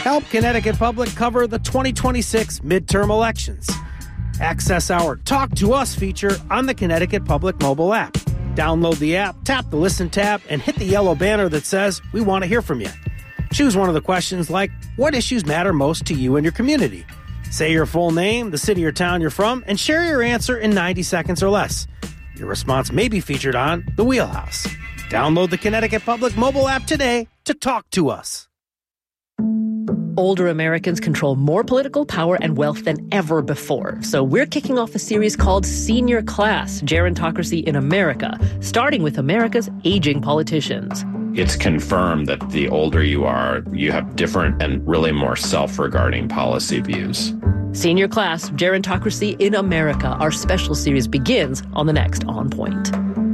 help Connecticut Public cover the 2026 midterm elections. Access our Talk to Us feature on the Connecticut Public mobile app. Download the app, tap the Listen tab, and hit the yellow banner that says, "We want to hear from you." Choose one of the questions like, what issues matter most to you and your community? Say your full name, the city or town you're from, and share your answer in 90 seconds or less. Your response may be featured on The Wheelhouse. Download the Connecticut Public mobile app today to talk to us. Older Americans control more political power and wealth than ever before. So we're kicking off a series called Senior Class, Gerontocracy in America, starting with America's aging politicians. It's confirmed that the older you are, you have different and really more self-regarding policy views. Senior Class, Gerontocracy in America. Our special series begins on the next On Point.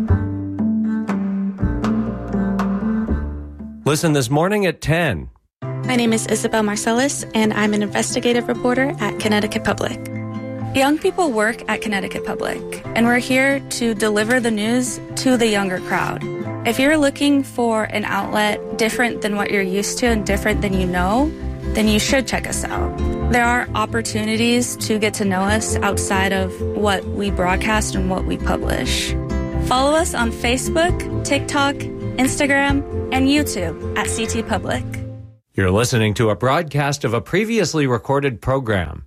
Listen this morning at 10. My name is Isabel Marcellus, and I'm an investigative reporter at Connecticut Public. Young people work at Connecticut Public, and we're here to deliver the news to the younger crowd. If you're looking for an outlet different than what you're used to and different than you know, then you should check us out. There are opportunities to get to know us outside of what we broadcast and what we publish. Follow us on Facebook, TikTok, Instagram, and YouTube at CT Public. You're listening to a broadcast of a previously recorded program.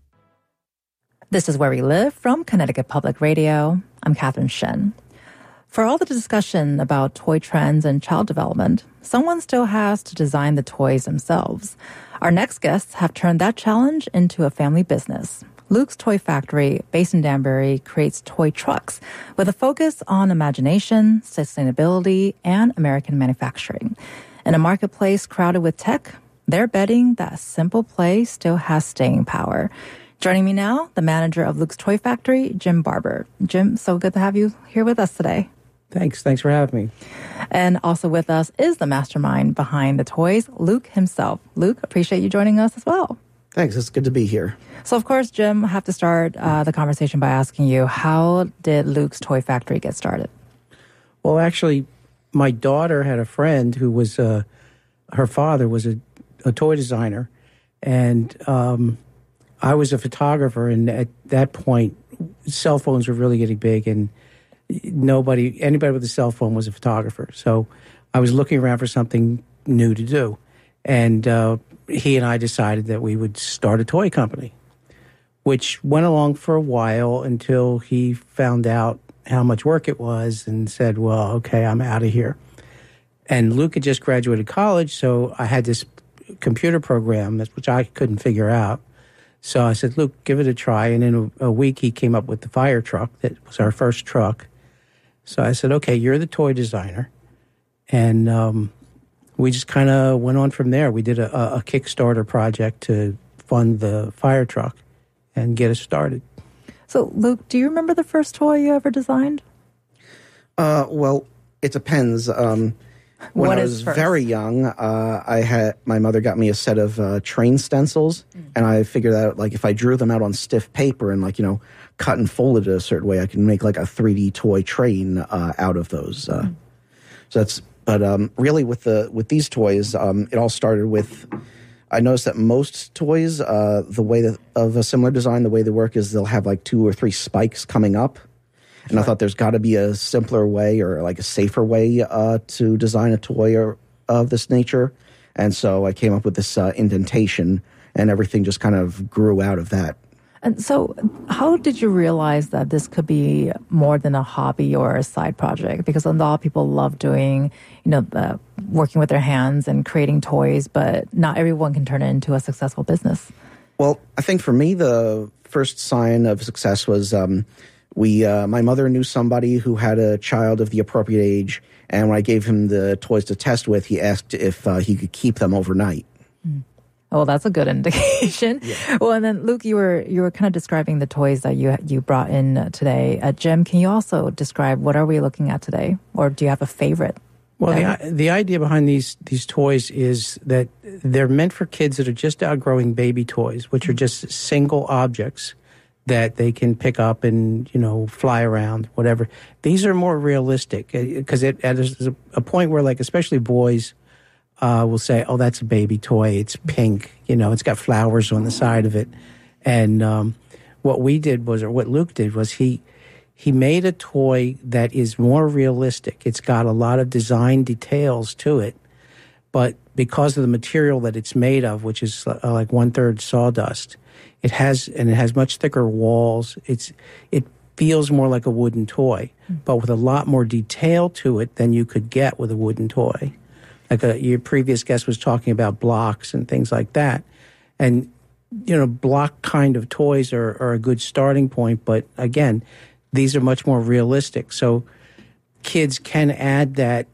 This is Where We Live from Connecticut Public Radio. I'm Catherine Shen. For all the discussion about toy trends and child development, someone still has to design the toys themselves. Our next guests have turned that challenge into a family business. Luke's Toy Factory, based in Danbury, creates toy trucks with a focus on imagination, sustainability, and American manufacturing. In a marketplace crowded with tech, they're betting that simple play still has staying power. Joining me now, the manager of Luke's Toy Factory, Jim Barber. Jim, so good to have you here with us today. Thanks for having me. And also with us is the mastermind behind the toys, Luke himself. Luke, appreciate you joining us as well. Thanks, it's good to be here. So of course, Jim, I have to start the conversation by asking you, how did Luke's Toy Factory get started? Well, actually, my daughter had a friend who was, her father was a toy designer, and I was a photographer, and at that point, cell phones were really getting big, and anybody with a cell phone was a photographer. So I was looking around for something new to do, and he and I decided that we would start a toy company, which went along for a while until he found out how much work it was and said, well, okay, I'm out of here. And Luke had just graduated college, so I had this computer program, which I couldn't figure out. So I said, Luke, give it a try. And in a week, he came up with the fire truck. That was our first truck. So I said, okay, you're the toy designer. And we just kind of went on from there. We did a Kickstarter project to fund the fire truck and get us started. So, Luke, do you remember the first toy you ever designed? Well, it depends. When I was very young, my mother got me a set of train stencils, and I figured out, like, if I drew them out on stiff paper and, like, cut and folded it a certain way, I can make, like, a 3D toy train out of those. So that's, but really with these toys, it all started with, I noticed that most toys, the way that, of a similar design, the way they work is they'll have, like, 2 or 3 spikes coming up. And I thought there's got to be a simpler way or like a safer way to design a toy of this nature. And so I came up with this indentation, and everything just kind of grew out of that. And so how did you realize that this could be more than a hobby or a side project? Because a lot of people love doing, working with their hands and creating toys, but not everyone can turn it into a successful business. Well, I think for me, the first sign of success was my mother knew somebody who had a child of the appropriate age, and when I gave him the toys to test with, he asked if he could keep them overnight. Oh, that's a good indication. Yeah. Well, and then Luke, you were kind of describing the toys that you brought in today. Jim, can you also describe what are we looking at today, or do you have a favorite? Well, the idea behind these toys is that they're meant for kids that are just outgrowing baby toys, which are just single objects that they can pick up and, fly around, whatever. These are more realistic because at a point where, like, especially boys, will say, "Oh, that's a baby toy. It's pink. It's got flowers on the side of it." And what we did was, or what Luke did was, he made a toy that is more realistic. It's got a lot of design details to it, but because of the material that it's made of, which is like 1/3 sawdust, it has much thicker walls. It feels more like a wooden toy, but with a lot more detail to it than you could get with a wooden toy. Like your previous guest was talking about blocks and things like that. And, block kind of toys are a good starting point. But again, these are much more realistic. So kids can add that,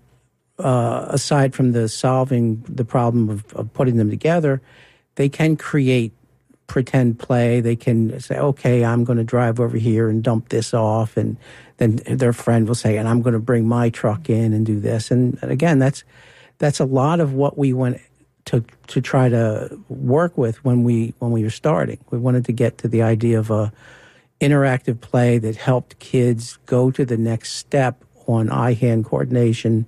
aside from the solving the problem of putting them together, they can create pretend play. They can say, okay, I'm going to drive over here and dump this off. And then their friend will say, and I'm going to bring my truck in and do this. And again, that's a lot of what we went to try to work with when we were starting. We wanted to get to the idea of a interactive play that helped kids go to the next step on eye-hand coordination,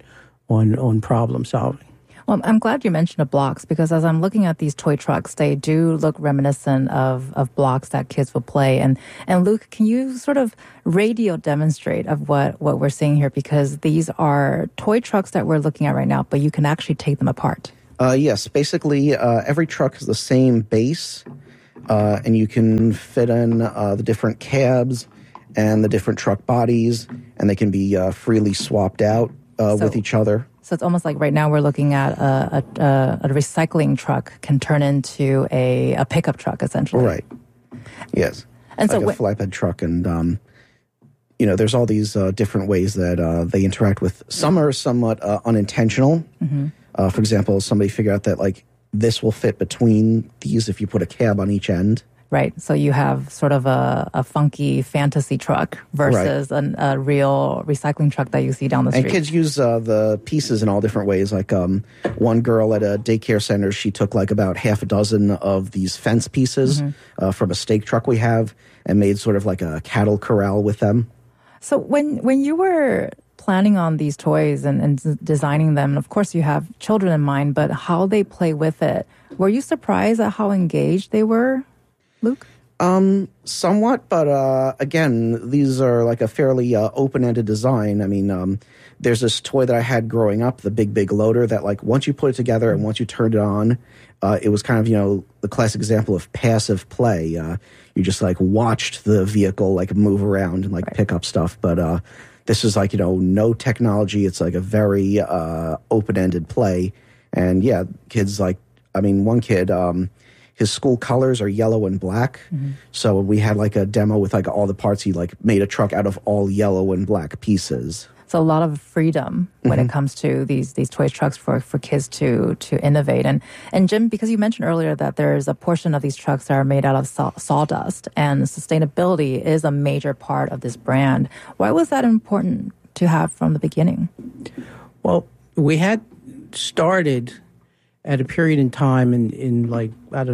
on problem solving. Well, I'm glad you mentioned the blocks, because as I'm looking at these toy trucks, they do look reminiscent of blocks that kids will play. And Luke, can you sort of radio demonstrate of what we're seeing here? Because these are toy trucks that we're looking at right now, but you can actually take them apart. Yes. Basically, every truck has the same base, and you can fit in the different cabs and the different truck bodies, and they can be freely swapped out with each other. So it's almost like right now we're looking at a recycling truck can turn into a pickup truck, essentially. Right. Yes. And like a flatbed truck. And, there's all these different ways that they interact with. Some are somewhat unintentional. Mm-hmm. For example, somebody figured out that, like, this will fit between these if you put a cab on each end. Right. So you have sort of a funky fantasy truck versus a real recycling truck that you see down the street. And kids use the pieces in all different ways. Like one girl at a daycare center, she took like about half a dozen of these fence pieces from a steak truck we have and made sort of like a cattle corral with them. So when you were planning on these toys and designing them, and of course you have children in mind, but how they play with it, were you surprised at how engaged they were? Luke? Somewhat, but again, these are like a fairly open-ended design. I mean, there's this toy that I had growing up, the Big Loader, that like once you put it together and once you turned it on, it was kind of, the classic example of passive play. You just like watched the vehicle like move around and like pick up stuff. But this is like, no technology. It's like a very open-ended play. And yeah, kids like, one kid... his school colors are yellow and black. Mm-hmm. So we had like a demo with like all the parts. He like made a truck out of all yellow and black pieces. So a lot of freedom when it comes to these toy trucks for kids to innovate. And Jim, because you mentioned earlier that there's a portion of these trucks that are made out of sawdust, and sustainability is a major part of this brand. Why was that important to have from the beginning? Well, we had started at a period in time in like,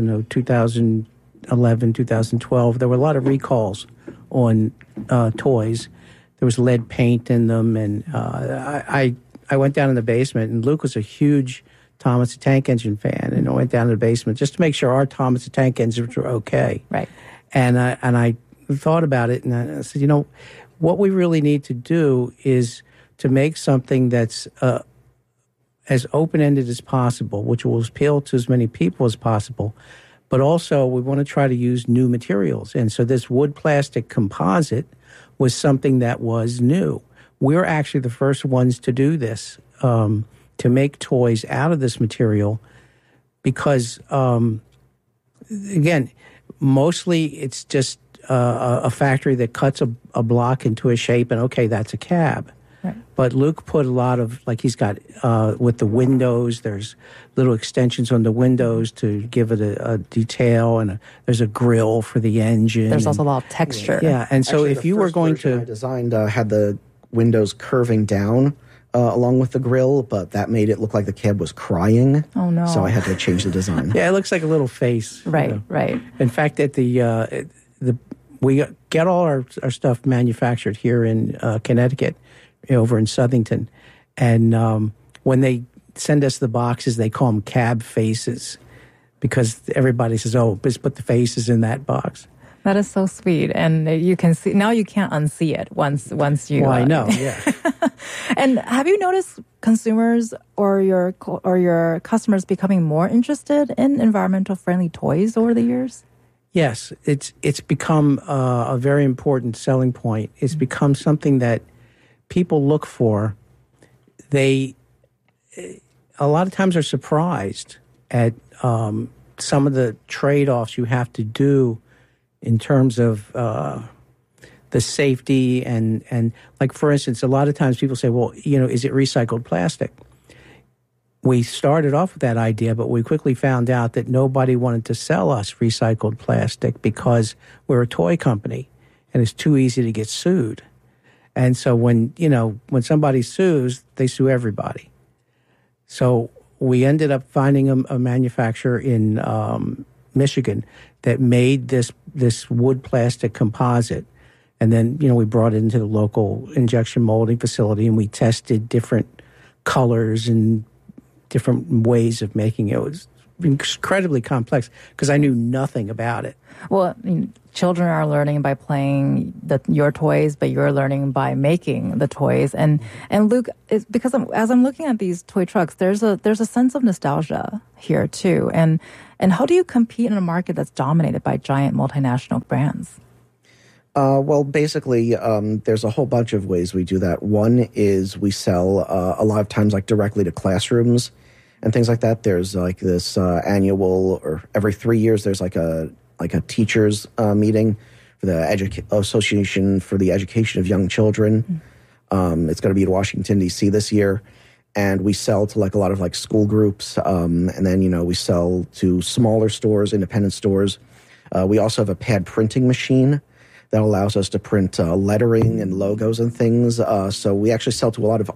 2011, 2012, there were a lot of recalls on toys. There was lead paint in them, and I went down in the basement, and Luke was a huge Thomas the Tank Engine fan, and I went down in the basement just to make sure our Thomas the Tank Engines were okay. Right. And I thought about it, and I said, what we really need to do is to make something that's as open-ended as possible, which will appeal to as many people as possible. But also, we want to try to use new materials. And so this wood-plastic composite was something that was new. We're actually the first ones to do this, to make toys out of this material because, again, mostly it's just a factory that cuts a block into a shape and, okay, that's a cab. Right. But Luke put a lot of, like he's got with the windows, there's little extensions on the windows to give it a detail, and there's a grill for the engine. There's also a lot of texture. Yeah, and so actually, if you were going to... I designed had the windows curving down along with the grill, but that made it look like the cab was crying. Oh, no. So I had to change the design. Yeah, it looks like a little face. Right, right. In fact, at we get all our stuff manufactured here in Connecticut, over in Southington. And when they send us the boxes. They call them cab faces because everybody says, oh, just put the faces in that box. That is so sweet. And you can see, now you can't unsee it once you... Well, I know, yeah. And have you noticed consumers or your customers becoming more interested in environmental friendly toys over the years? Yes, it's become a very important selling point. It's become something that people look for. They a lot of times are surprised at some of the trade-offs you have to do in terms of the safety and like, for instance, a lot of times people say, well, is it recycled plastic? We started off with that idea, but we quickly found out that nobody wanted to sell us recycled plastic because we're a toy company and it's too easy to get sued. And so when somebody sues, they sue everybody. So we ended up finding a manufacturer in Michigan that made this wood plastic composite. And then, we brought it into the local injection molding facility and we tested different colors and different ways of making it. It was incredibly complex because I knew nothing about it. Well, children are learning by playing your toys, but you're learning by making the toys. And Luke, because as I'm looking at these toy trucks, there's a sense of nostalgia here too. And how do you compete in a market that's dominated by giant multinational brands? Well, basically, there's a whole bunch of ways we do that. One is we sell a lot of times like directly to classrooms and things like that. There's like this annual, or every 3 years, there's like a teachers meeting for the Association for the Education of Young Children. It's going to be in Washington, D.C. this year. And we sell to like a lot of like school groups. And then, we sell to smaller stores, independent stores. We also have a pad printing machine that allows us to print lettering and logos and things. So we actually sell to a lot of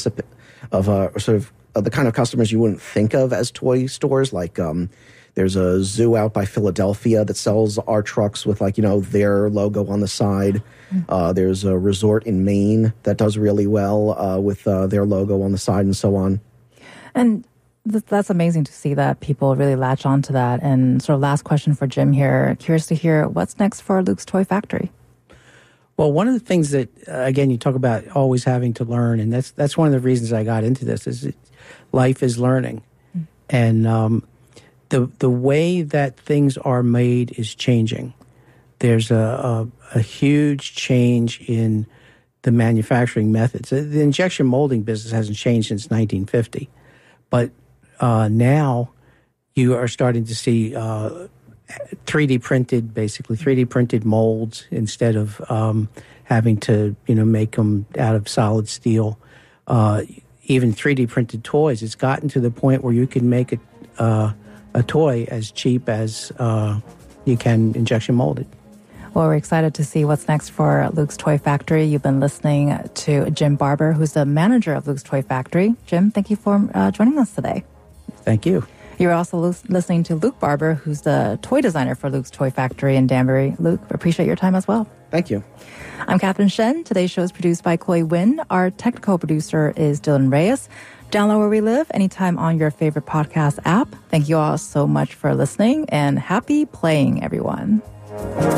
the kind of customers you wouldn't think of as toy stores. Like there's a zoo out by Philadelphia that sells our trucks with their logo on the side. There's a resort in Maine that does really well with their logo on the side and so on. And that's amazing to see that people really latch on to that. And sort of last question for Jim here. Curious to hear what's next for Luke's Toy Factory. Well, one of the things that, again, you talk about always having to learn, and that's one of the reasons I got into this, is life is learning. And the way that things are made is changing. There's a huge change in the manufacturing methods. The injection molding business hasn't changed since 1950. But now you are starting to see 3D printed molds instead of having to make them out of solid steel. Even 3D printed toys. It's gotten to the point where you can make a toy as cheap as you can injection molded. Well, we're excited to see what's next for Luke's Toy Factory. You've been listening to Jim Barber, who's the manager of Luke's Toy Factory. Jim, thank you for joining us today. Thank you. You're also listening to Luke Barber, who's the toy designer for Luke's Toy Factory in Danbury. Luke, appreciate your time as well. Thank you. I'm Catherine Shen. Today's show is produced by Koi Win. Our technical producer is Dylan Reyes. Download Where We Live anytime on your favorite podcast app. Thank you all so much for listening, and happy playing, everyone.